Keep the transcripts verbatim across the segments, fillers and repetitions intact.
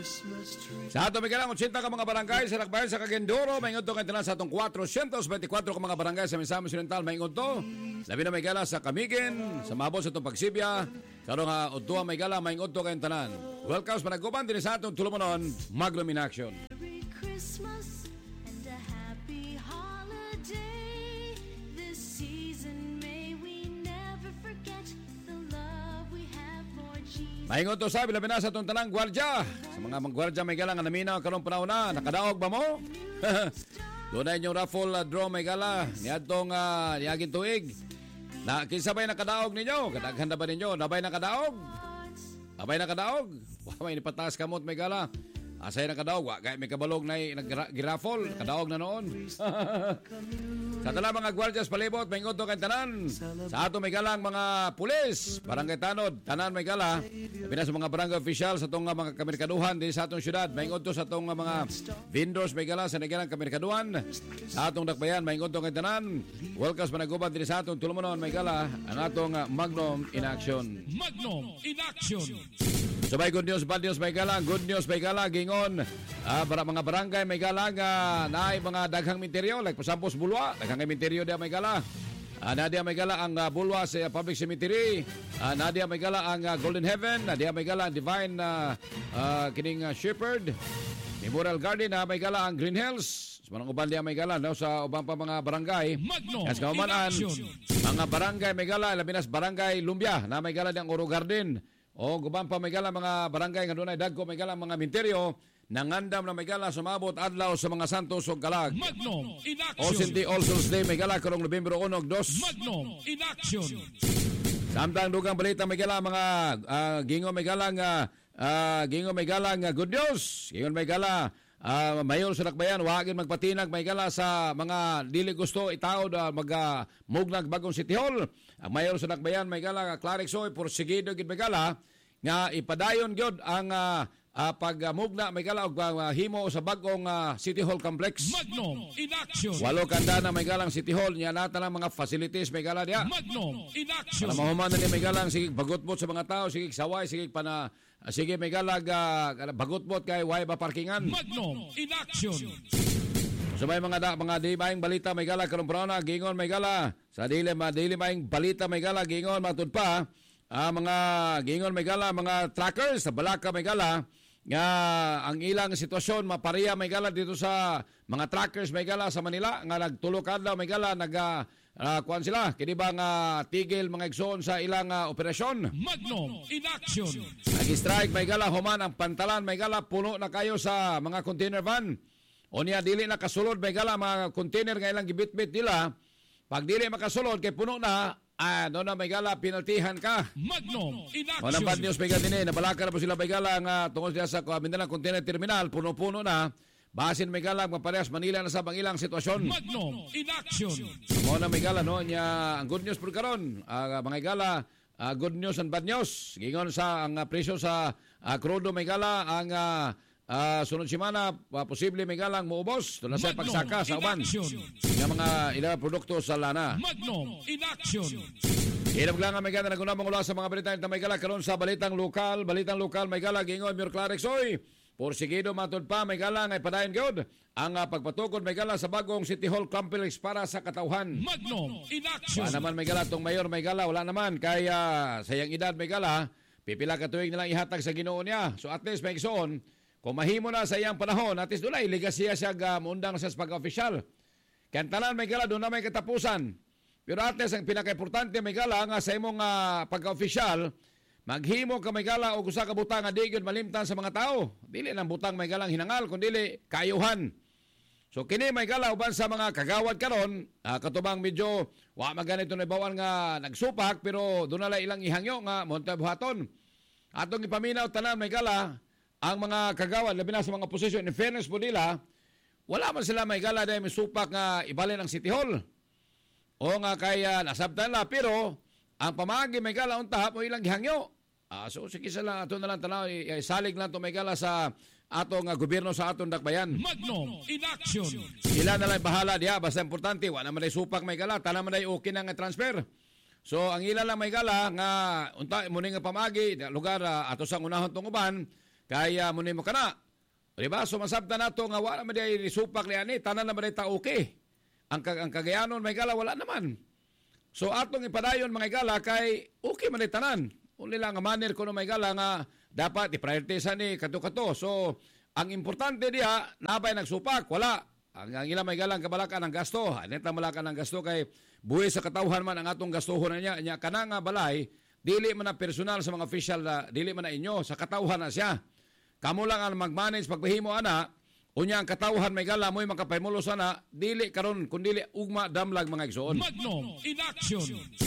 Sa ato may kalang eighty ka mga barangay sa Lakbayan sa Cagayan de Oro, maingon to kantanan sa atong four twenty-four ka mga barangay sa Misamis Oriental, maingon to. Labi na may gala sa Camiguin, sa Mabos atong Pagsibya, karon nga udto may gala maingon to kantanan. Welcome sa panaguban din sa atong tulumanon, Magnum in Action. Merry Christmas and a happy holiday. This season may we never forget the love we have for Jesus. Maingon to sabi labi na sa atong tanang gwardya. Sa mga mga gwardya may gala nga naminaw karon panahon na, nakadaog ba mo? Doon na inyong raffle uh, draw may gala niadtong uh, niaging tuig. Na kinsabay nakadaog ninyo? Kadaghan na ba ninyo? Nabay nakadaog? Nabay nakadaog? Wa may nipataas kamot may gala. Asay nakadaog, wa kay may kabalog na nag-giraffle, kadaog na noon. Sa tala mga gwardyas palibot, may ingon to kay tanan. Sa ato may galang mga pulis, barangay tanod, tanan may gala. Sabi na sa mga barangay official sa itong mga kamerkaduhan din sa atong syudad. May ingon to sa itong mga vendors may gala sa nagilang kamerkaduhan. Sa atong dakbayan, may ingon to kay tanan. Welcome sa panaguban din sa atong tulumanon may gala. Ang atong Magnum in Action. Magnum in Action. Sabay good news, bad news may gala. Good news may gala, gingon. Ah, para mga barangay may gala nga naay mga daghang minteryo like Pasampos Bulwa, daghang minteryo dia may gala. Ah, nadia may gala ang uh, Bulwa sa Public Cemetery. Ah, nadia may gala ang uh, Golden Heaven, nadia may gala ang Divine uh, uh, kining uh, Shepherd. Memorial Garden na may gala ang Green Hills. Sa mga uban dia may gala no, sa ubang pa mga barangay. Magnum As kaumanan, mga barangay may gala, labi na sa barangay Lumbia na may gala ang Oro Garden. O guban pa may gala mga barangay nga dunay dagko may gala mga minteryo nangandam na may gala sumabot adlaw sa mga santos ug kalag. Magnum in All Action. Saints Day, All Souls Day may gala karong Nobyembre one ug two. Magnum in Action. Samtang dugang balita may gala mga uh, gingo may gala nga uh, gingo may gala nga good news. Gingon may gala uh, mayor sa Lakbayan wagin magpatinag may gala sa mga dili gusto itaod uh, mag uh, mugnag bagong City Hall. Ang mayor sa Lakbayan may gala nga Clarixoy porsigido gid may gala nga ipadayon gyud ang uh, uh, pagmugna may gala og uh, himo sa bagong uh, City Hall complex. Magnum in Action. Walo kanda na may galang City Hall niya nata ng mga facilities may gala diha. Magnum in Action. Para mahuman na ni may galang sige bagutbot sa mga tao, sige saway, sige pana uh, sige may galag uh, bagutbot kay way ba parkingan. Magnum in Action. So may mga da, mga di maing balita may gala karon na gingon may gala sa dili ma dili maing balita may gala gingon matud pa ah, mga gingon may gala mga trackers sa Balaka may gala nga ang ilang sitwasyon mapareha may gala dito sa mga trackers may gala sa Manila nga nagtulo kadlaw may gala nag uh, kuan sila kini ba nga tigil mga igsoon sa ilang uh, operasyon. Magnum in Action. Nag-strike may gala human ang pantalan may gala puno na kayo sa mga container van. O niya dili na kasulod may gala mga container nga ilang gibitbit nila. Pag dili makasulod kay puno na ah, doon na may gala, pinaltihan ka. Magnum in Action. Walang bad news may gala nabalaka na po sila may gala nga tungkol sila sa Mindanao Container Terminal, puno-puno na. Basin may gala, magparehas Manila na sa bang ilang sitwasyon. Magnum in Action. Mo na may gala, no? Nya, ang good news po karon, uh, mga gala, uh, good news and bad news. Gingon sa ang uh, presyo sa uh, crudo may gala, ang uh, uh, sunod simana, uh, posible may galang muubos. Doon na sa pagsaka sa uban. Yung mga ilang produkto sa lana. Magnum in Action. Hirap lang ang may gala naguna mong ula sa mga balita na may gala karon sa balitang lokal, balitang lokal may gala gingon Mayor Clarixoy. Porsigido matod pa may gala nga ipadayon gyud ang uh, pagpatukod may gala sa bagong City Hall complex para sa katawhan. Magnum in Action. Wala naman may gala tong mayor may gala wala naman kaya sa iyang edad may gala pipila ka tuig nilang ihatag sa Ginoo niya. So at least may igsoon kung mahimo na sa iyang panahon at least dunay ligasiya siya ga mundang sa pag-official. Kaya tanan may gala doon na may katapusan. Pero at least ang pinaka-importante may gala nga sa imong uh, pagka-official, maghimo ka may gala o usa ka butang nga di gyud malimtan sa mga tao. Dili nang butang may galang hinangal kundi kayuhan. So kini may gala uban sa mga kagawad karon, uh, katubang medyo wa maganito na bawan nga nagsupak pero doon na ilang ihangyo nga monta buhaton. Atong ipaminaw tanan may gala ang mga kagawad labi na sa mga posisyon in fairness po nila, wala man sila may gala dahil may supak nga ibalin ang City Hall. O nga kaya nasabtan la pero ang pamagi may gala unta mo ilang gihangyo. Ah, so sige sila ato na lang tanaw salig lang to may gala sa atong uh, gobyerno sa atong dakbayan. Magnum in Action. Sila na lang bahala diha basta importante wala man day supak may gala tanan man day okay na nga transfer. So ang ila lang may gala nga unta mo nga pamagi lugar uh, ato sang unahon tong uban Kaya muna mo ka na. Diba? So masabta na ito nga wala naman di supak ni ani, tanan naman di ta okay. Ang, ang kagayanon may gala, wala naman. So atong ipadayon mga gala kay okay man di tanan. Uli lang nga manner ko no may gala nga dapat i-prioritize ni kato-kato. So ang importante diha, nabay nagsupak, wala. Ang, ang ilang may galang kabalakan ng gasto. Anita malakan ng gasto kay buhay sa katawhan man ang atong gastuhon na niya. Nya kana nga balay, dili man na personal sa mga official na dili man na inyo, sa katawhan na siya. Kamo lang ang mag-manage pagpahimo ana, unya ang katawhan may gala mo'y makapaymulos ana, dili karon kun dili ugma damlag mga igsoon. Magnum in action.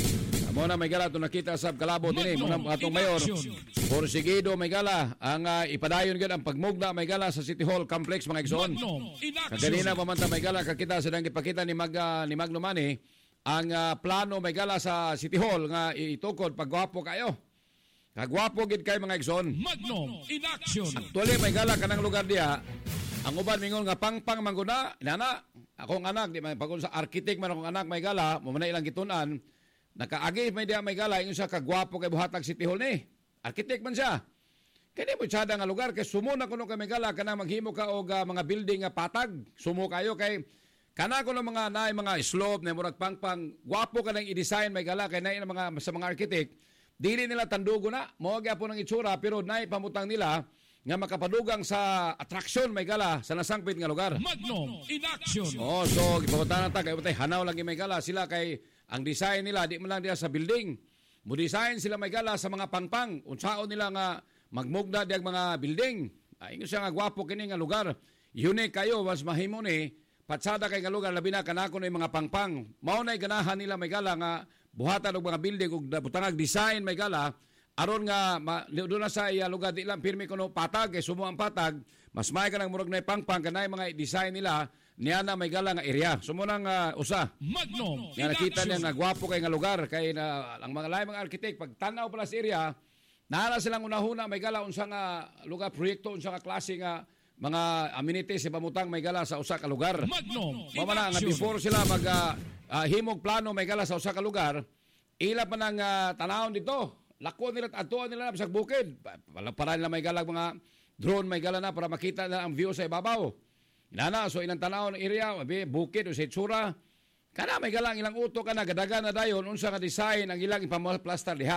Amo na may gala ito nakita sa kalabo din eh. Muna atong mayor, porsigido may gala, ang uh, ipadayon gid ang pagmugna may gala sa City Hall Complex mga igsoon. Magnum in action. Kaganina pamanta may gala kakita sa dang ipakita ni Mag uh, ni Magno Manny ang uh, plano may gala sa City Hall nga itukod pagwapo kayo. Kagwapo gid kay mga igsoon. Magnum in action. Actually may gala kanang lugar diha. Ang uban mingon nga pangpang mangguna, inana. Akong anak di man pagod sa architect man akong anak may gala, mo man ilang gitun-an. Nakaagi may diha may gala ingon sa kagwapo kay buhatag City Hall ni. Architect man siya. Kani mo tsada nga lugar kay sumo na kuno kay may gala kanang maghimo ka og uh, mga building nga patag. Sumo kayo kay kana ko ng mga naay mga slope na murag pangpang gwapo ka nang i-design may gala kay naay mga sa mga architect. Dili nila tandugo na, mo gyapon ang itsura pero naay pamutang nila nga makapadugang sa attraction may gala sa nasangpit nga lugar. Magnum in action. Oh, so gipabutan ta kay utay hanaw lang may gala sila kay ang design nila di man lang diya sa building. Mo design sila may gala sa mga pangpang. Unsaon nila nga magmugna diag mga building. Ay ingon siya nga gwapo kini nga lugar. Unique kayo was mahimo ni patsada kay nga lugar labi na kanako ng mga pangpang. Mao nay ganahan nila may gala nga buhatan og mga building ug butangag design may gala aron nga doon na sa iya lugar di lang pirmi kuno patag kay sumo ang patag mas may ka nang murag na pangpang kanay mga design nila niya na may gala nga area sumo nang uh, usa Magnum nga nakita niya nga gwapo kay nga lugar kay na, ang mga lain mga architect pag tanaw pala sa area naala silang unahuna may gala unsa nga lugar proyekto unsa nga klase nga mga amenities sa pamutang may gala sa usa ka lugar. Magnum in Mama na nga action. before sila mag uh, uh, himog plano may gala sa usa ka lugar, ila pa nang uh, tanawon dito. Lako nila at atuan nila sa bukid. Para, para nila may gala mga drone may gala na para makita na ang view sa ibabaw. Inana so ilang tanawon area, mabi bukid o sa itsura. Kana may gala ang ilang uto kana gadagan na dayon unsa nga design ang ilang ipamplaster diha.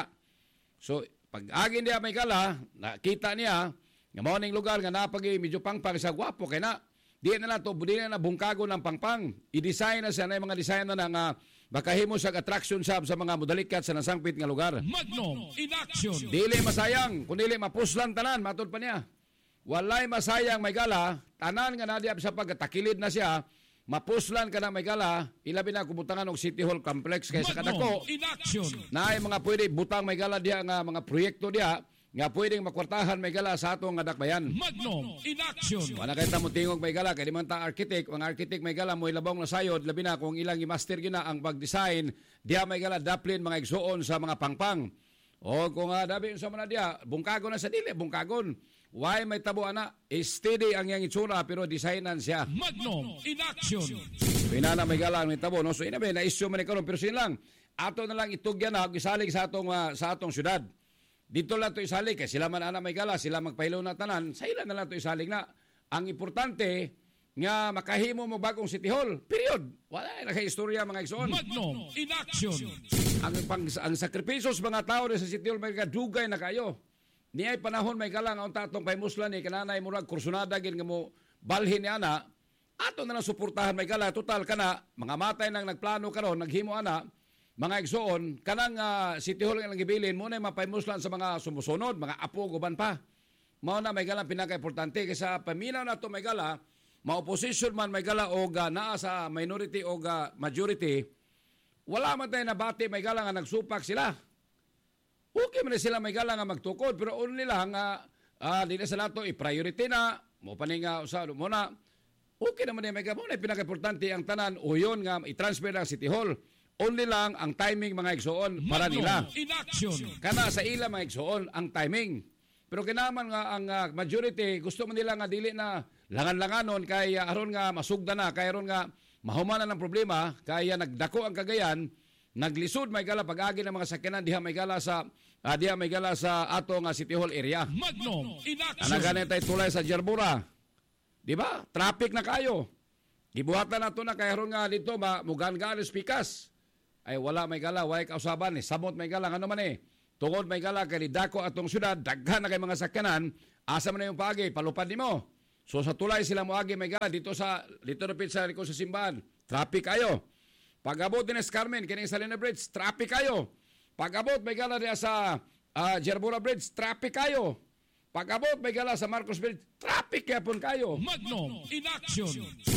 So pag agin diha may gala, nakita niya nga mao ning lugar nga napagi medyo pangpang sa gwapo kay na di na nato budi na bungkago ng pangpang i-design na sa na mga design na nga makahimo sa attraction sab sa mga modalikat sa nasangpit nga lugar. Magnum in action. Dili masayang kun dili mapuslan tanan matud pa niya. Walay masayang may gala tanan nga nadiab sa pagtakilid na siya mapuslan ka na may gala ilabi na kubutangan og City Hall Complex kay sa kadako Magnum in action. naay mga pwede butang may gala diha nga mga proyekto diha nga pwedeng makwartahan may gala sa atong nga dakbayan. Magnum in action. Wala kay ta mo tingog may gala kay di man ta architect, ang architect may gala mo ilabong na sayod labi na kung ilang i-master gina ang pag-design diha may gala daplin mga igsuon sa mga pangpang. O kung uh, dabi sa mga diha bungkagon na sa dili bungkagon. Why may tabo ana? Steady ang yang itsura pero designan siya. Magnum in action. Pinana may gala may tabo no so ina ba na issue man karon pero sin lang ato na lang itugyan na gisalig sa atong uh, sa atong syudad. Dito lang ito isalig, kaya sila man ana may gala, sila magpahilaw na tanan, sa ilan na lang ito isalig na. Ang importante, nga makahimo mo bagong City Hall, period. Wala na kay istorya mga igsoon. Magnum in action. Ang, pang, ang sakripisos mga tao sa City Hall, may dugay na kayo. Niyay panahon may gala, ang tatong paimuslan ni, kananay murag kursunada, gin nga mo balhin ni ana, ato na lang suportahan may gala, total kana, mga matay nang nagplano karon naghimo ana, mga igsoon, kanang uh, City Hall nga lang gibilin, muna mapaimuslan sa mga sumusunod, mga apo, guban pa. Mao na may gala pinaka-importante, kaysa paminaw na ito may gala, ma-opposition man may gala o uh, naa sa minority o uh, majority, wala man tayo nabati may gala nga nagsupak sila. Okay man sila may gala nga magtukod, pero only lang nga, uh, di na sa nato, i-priority na, mo pa nga, usado mo na, okay naman yung may gala, muna pinaka-importante ang tanan, o yun nga, i-transfer ng City Hall. Only lang ang timing mga igsoon para nila. In action. Kana sa ila mga igsoon ang timing. Pero kinaman nga ang uh, majority gusto man nila nga dili na langan-langanon kay uh, aron nga masugda na kay aron nga mahumanan ng problema kaya nagdako ang Cagayan, naglisod may gala pag-agi ng mga sakyanan diha may gala sa uh, diya may gala sa ato nga City Hall area. Magnum in action. Anaganit tay tulay sa Jerbura. Di ba? Traffic na kayo. Gibuhatan na ito na kaya ron nga dito mugan-gan pikas. Ay wala may gala, wala kausaban eh. Samot may gala, ano man eh. Tungod may gala, kay dako atong syudad, daghan na kay mga sakyanan, asa man na yung paagi, palupad ni mo. So sa tulay sila mo agi may gala, dito sa, dito rapid sa liko sa simbahan, traffic kayo. Pag-abot din sa Carmen, kining sa Lena Bridge, traffic kayo. Pag-abot may gala diya sa uh, Jerbura Bridge, traffic kayo. Pag-abot may gala sa Marcos Bridge, traffic kaya pun kayo. Magnum in action.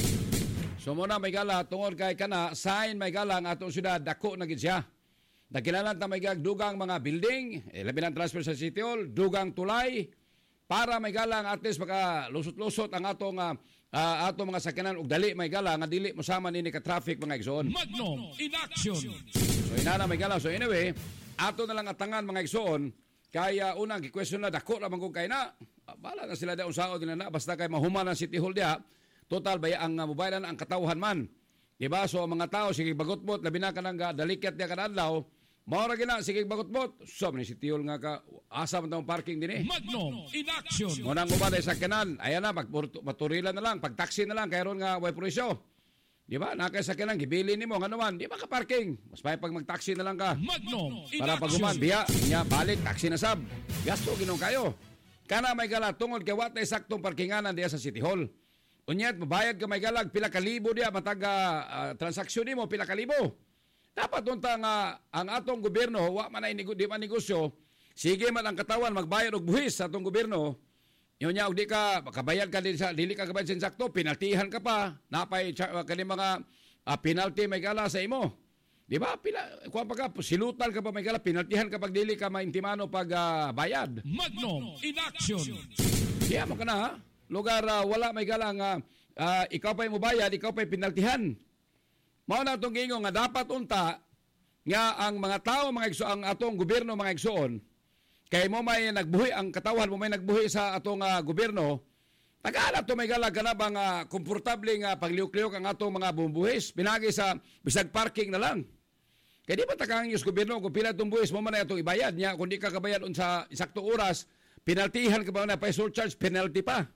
So muna may gala, tungod kay kana, sign may gala ang atong syudad, dako na gid siya. Nagkinalan ta may dugang mga building, eh, labi ng transfer sa City Hall, dugang tulay, para may gala ang atis maka lusot-lusot ang atong uh, uh, atong mga sakyanan ug dali may gala nga dili mosama nini ka traffic mga igsoon. Magnum in action. So inana may gala. So anyway, ato na lang atangan mga igsoon, kaya unang gi-question na dako ra man kung kay na. Bala na sila daw saod nila na basta kay mahuman ang City Hall dia. Total bay ang uh, mobilan ang katawhan man. Diba? So ang mga tao sige bagotbot labi na kanang dalikat dia kadadlaw. Mao ra gina sige bagotbot. So man si Tiol nga ka asa man tong parking dinhi. Magnum in action. Munang uban sa kanan, ayan na magmaturilan na lang, pag taxi na lang kay ron nga way presyo. Diba? Nakay sa kanan gibili nimo ngano man, di ba ka parking? Mas may pag mag-taxi na lang ka. Magnum in Para pag human action. biya, nya balik taxi na sab. Gasto ginong kayo. Kana may gala tungod kay watay saktong parkinganan diya sa City Hall. Unyat, mabayad ka may galag, pila kalibo diya, matag uh, transaksyon mo, pila kalibo. Dapat unta nga ang atong gobyerno, wa man ay di man negosyo, sige man ang katawan, magbayad og buhis sa atong gobyerno, yun niya, di ka, kabayad ka din sa, dili ka kabayad sa insakto, pinaltihan ka pa, napay uh, kani mga uh, penalty may gala sa imo. Di ba? Pila, kuha pa ka, silutan ka pa may gala, pinaltihan ka pag dili ka maintimano pag uh, bayad. Magnum in action. Kaya mo ka na ha? Lugar uh, wala may galang uh, uh, ikaw pa'y mubayad, ikaw pa'y pinaltihan. Mao na itong gingo nga dapat unta nga ang mga tao, mga igso, ang atong gobyerno, mga igsoon, kay mo may nagbuhi, ang katawan mo may nagbuhi sa atong uh, gobyerno, tagala to may galang ka na bang uh, komportable nga pagliuk-liuk ang atong mga bumbuhis, pinagi sa bisag parking na lang. Kaya di ba takang yung gobyerno, kung pila itong buhis mo man na itong ibayad niya, kung di ka kabayad sa isakto oras, pinaltihan ka ba na pa surcharge, penalty pa.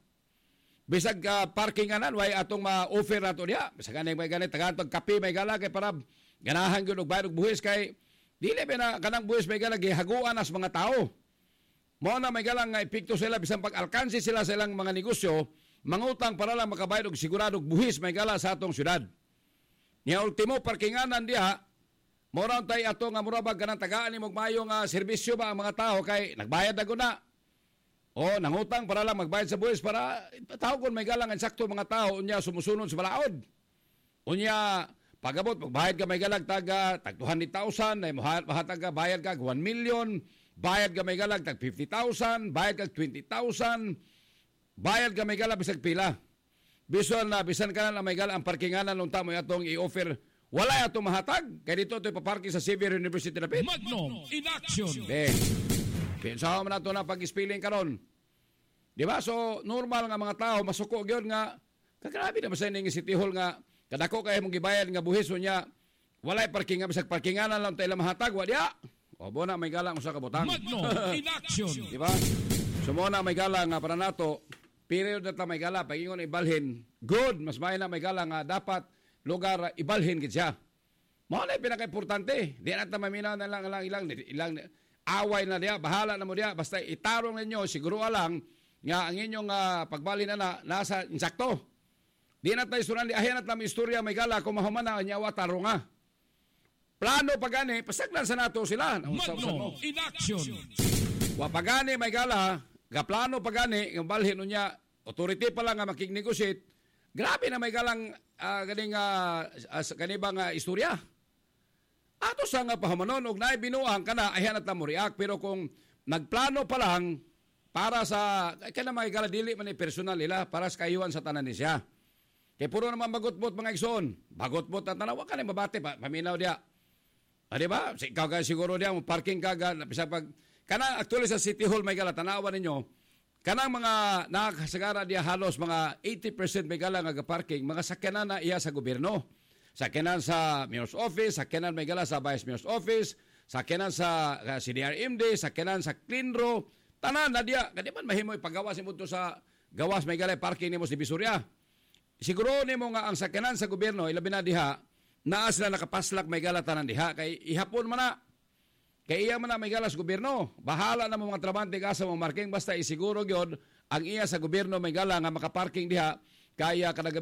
Bisag uh, parking anan way atong ma-offer nato diha. Bisag kanang may ganit tagatog kape may gala kay para ganahan gyud og bayad og buhis kay dili ba na kanang buhis may gala gihaguan as mga tao. Mao na may galang nga epekto sila bisan pag-alkansi sila sa ilang mga negosyo, mangutang para lang makabayad og sigurado og buhis may gala sa atong syudad. Nya ultimo parkinganan diha, mao ra tay ato nga murabag kanang tagaan ni mog maayong uh, serbisyo ba ang mga tao kay nagbayad na gud na. O, nangutang para lang magbayad sa buwis para tao kung may galang ang sakto mga tao, unya sumusunod sa balaod. Unya, pagabot, magbayad ka may galag taga tag two hundred thousand, ay mahatag ka, bayad ka one million, bayad ka may galag tag fifty thousand, bayad ka twenty thousand, bayad ka may galag bisag pila. Bisan na, bisan ka na may galang ang parkinganan nung tamo atong i-offer, wala atong mahatag, kaya dito ito ipaparking sa Xavier University na pit. Magnum in action. Eh, pinsaw man nato na pag-spilling karon. Di ba? So, normal nga mga tao, masuko gyud nga, kagrabe na masay ning City Hall nga, kadako kay mong gibayad nga buhis niya, walay parking nga, bisag parkinganan lang tayo mahatag, wa diya. O, bona may galang usa ka butang. Magnum in action. Di ba? So, mo na may galang nga para nato, period na ta may gala, pag ingon ibalhin, good, mas may na may galang nga, dapat lugar ibalhin gid siya. Mo na pinaka-importante. Di na ta mamina na lang ilang ilang ilang away na diya, bahala na mo diya, basta itarong ninyo, siguro alang, nga ang inyong uh, pagbali na, na nasa insakto. Di na tayo sunan, di ahiyan at namin istorya, may gala, kung mahuman na, nyawa, tarong nga. Plano pagani, pasaglan sa nato sila. Magnum in action. Wa pagani, may gala, ga plano pagani, yung balhin niya, authority pa lang nga makiknegosyate, grabe na may galang, uh, ganing, uh, uh, kanibang uh, istorya. Ato sa nga pahamanon, og naay binuang ka na, ayan at mo react. Pero kung nagplano pa lang, para sa, kaya na makikala dili man personal nila, para sa kayuan sa tanan ni siya. Kaya puro naman bagotbot mga igsoon. Bagotbot at tanaw, ka na mabate, pa, paminaw diya. Ah, di ba? Ikaw ka siguro diya, parking ka, napisa pag, kana actually sa City Hall may gala, tanawan ninyo, kanang mga nakakasagara diya halos mga eighty percent may gala nga parking, mga sakyanan na iya sa gobyerno. Sakyanan sa mayor's office, sakyanan may gala sa vice mayor's office, sakyanan sa uh, C D R M D, sakyanan sa Cleanro, tanan na diya, kadi man mahimo ipagawas mo to sa gawas may galay parking nimo sa Divisoria. Siguro nimo nga ang sakyanan sa gobyerno ilabi na diha, naa sila nakapaslak may gala tanan diha kay ihapon man na. Kay iya man na may galas gobyerno. Bahala na mo mga trabante ka sa mga marking basta isiguro gyud ang iya sa gobyerno may gala nga makaparking diha kaya kada